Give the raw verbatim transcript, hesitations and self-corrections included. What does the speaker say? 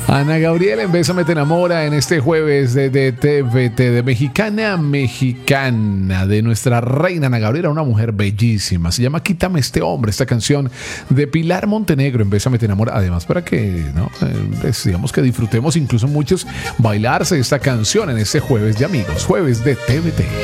Ana Gabriela en Bésame te enamora en este jueves de, de T V T, de Mexicana a Mexicana, de nuestra reina Ana Gabriela, una mujer bellísima. Se llama Quítame este hombre, esta canción de Pilar Montenegro en Bésame te enamora. Además, para que, ¿no? Eh, digamos que disfrutemos incluso muchos bailarse esta canción en este jueves de amigos, jueves de T V T.